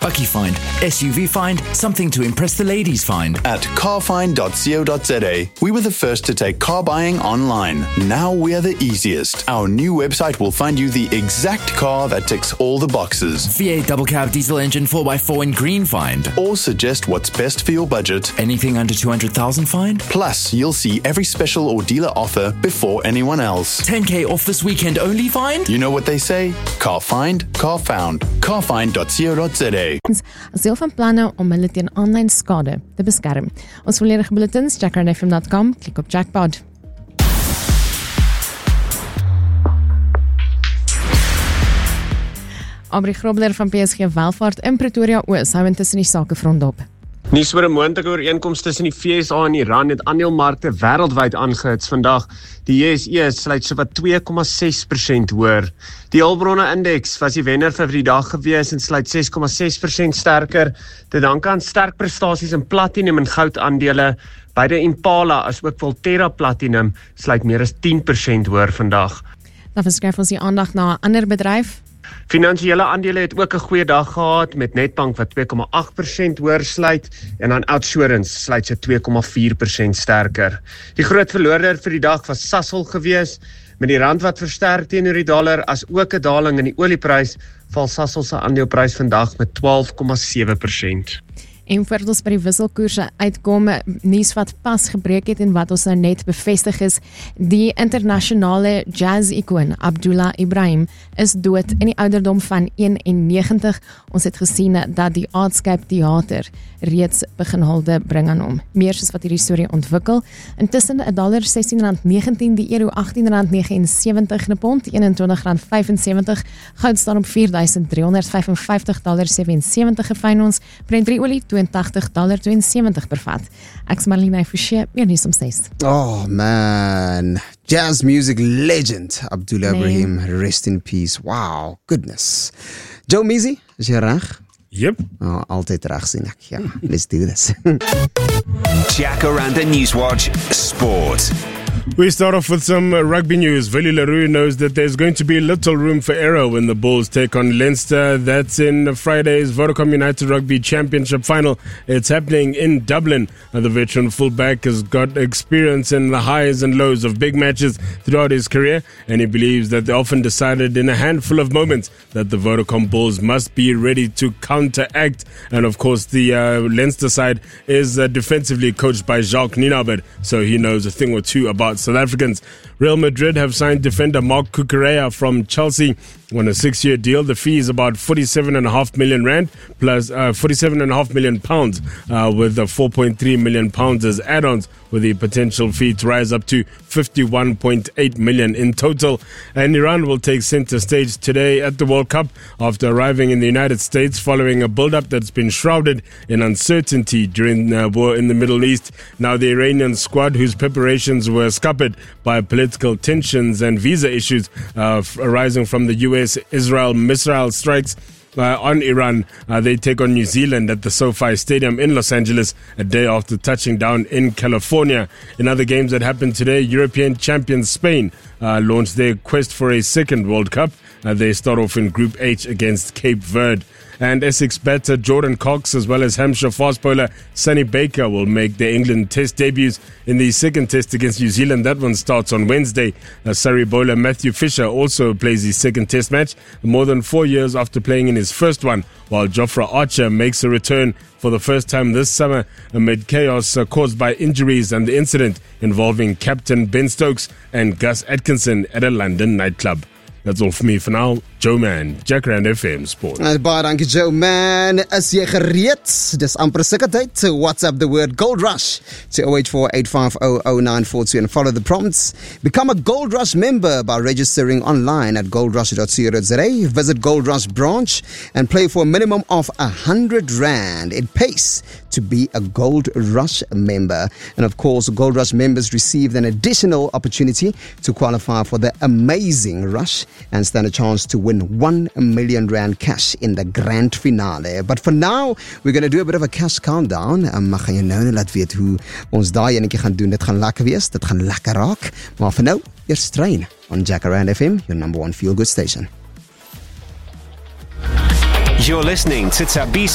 Bakkie find, SUV find, something to impress the ladies find. At carfind.co.za, we were the first to take car buying online. Now we are the easiest. Our new website will find you the exact car that ticks all the boxes. V8 double cab diesel engine 4x4 in green find. Or suggest what's best for your budget. Anything under 200,000 find. Plus, you'll see every special or dealer offer before anyone else. 10k off this weekend only find. You know what they say? Car find, car found. Carfind.co.za. As deel van planne om hulle teen online skade te beskerm. Ons volledige bulletins, jackrandfm.com, klik op Jackpot. Aubrey Grobler van PSG Welvaart in Pretoria Oos hou intussen die sakefront op. Nuus oor 'n moontlike ooreenkoms tussen die VSA en Iran het aandelemarkte wêreldwyd aangehits vandag. Die JSE sluit sowat 2,6% hoër. Die hulpbronne-indeks was die wenner vir die dag gewees en sluit 6,6% sterker. Dit dank aan sterk prestasies in platinum en goud aandele. Beide Impala as ook Volterra Platinum sluit meer as 10% hoër vandag. Dan verskuif ons die aandag na 'n ander bedryf. Finansiële aandele het ook 'n goeie dag gehad met Nedbank wat 2,8% hoër sluit en dan Outsurance sluit sy 2,4% sterker. Die groot verloorder vir die dag was Sasol gewees. Met die rand wat versterk teenoor die dollar as ook 'n daling in die olieprys, val Sasol se aandeleprys vandag met 12,7%. En voordat ons by die wisselkoerse uitkom, nuus wat pas gebreek het en wat ons nou net bevestig is, die internasionale jazz-ikoon Abdullah Ibrahim is dood in die ouderdom van 91. Ons het gesien dat die Artscape Theater reeds begin hulde bring aan hom. Meer soos wat hierdie storie ontwikkel. Intussen $16.19, die euro $18.79, 'n pond $21.75, goud staan op $4,355.77 gefyn ons, Brent olie $82.72 per vat. Ek's Marlene Forsie, weer nuus om 6. Oh man, jazz music legend Abdullah Ibrahim, rest in peace. Wow, goodness. Joe Mizzi, is jy reg? Yep. Oh, altyd reg sien ek. Ja, let's do this. Jacaranda Newswatch Sport. We start off with some rugby news. Willie Leroux knows that there's going to be little room for error when the Bulls take on Leinster. That's in Friday's Vodacom United Rugby Championship final. It's happening in Dublin. The veteran fullback has got experience in the highs and lows of big matches throughout his career, and he believes that they often decided in a handful of moments that the Vodacom Bulls must be ready to counteract. And of course, the Leinster side is defensively coached by Jacques Nienaber, so he knows a thing or two about South Africans. Real Madrid have signed defender Marc Cucurella from Chelsea on a 6-year deal. The fee is about 47.5 million rand plus 47.5 million pounds with the 4.3 million pounds as add-ons, with the potential fee to rise up to 51.8 million in total. And Iran will take center stage today at the World Cup after arriving in the United States following a build-up that's been shrouded in uncertainty during the war in the Middle East. Now the Iranian squad, whose preparations were scuppered by political tensions and visa issues arising from the US-Israel missile strikes on Iran, they take on New Zealand at the SoFi Stadium in Los Angeles a day after touching down in California. In other games that happened today, European champions Spain launched their quest for a second World Cup. They start off in Group H against Cape Verde. And Essex batter Jordan Cox as well as Hampshire fast bowler Sonny Baker will make their England test debuts in the second test against New Zealand. That one starts on Wednesday. Surrey bowler Matthew Fisher also plays his second test match more than 4 years after playing in his first one, while Jofra Archer makes a return for the first time this summer amid chaos caused by injuries and the incident involving captain Ben Stokes and Gus Atkinson at a London nightclub. That's all for me for now. Joe Man, Jacaranda FM Sport. Baie dankie Joe Man. Is jy gereed? Dis amper sulke tyd. WhatsApp the word Gold Rush to 0848500942 and follow the prompts. Become a Gold Rush member by registering online at goldrush.co.za. Visit Gold Rush branch and play for a minimum of 100 rand. It pays to be a Gold Rush member. And of course, Gold Rush members received an additional opportunity to qualify for the amazing rush and stand a chance to win 1 million rand cash in the grand finale. But for now, we're going to do a bit of a cash countdown. Mag gaan jy nou laat weet hoe ons daai enetjie gaan doen. Dit gaan lekker wees, dit gaan lekker raak. Maar vir nou, eers train on Jacaranda FM, your number one feel good station. You're listening to Tabi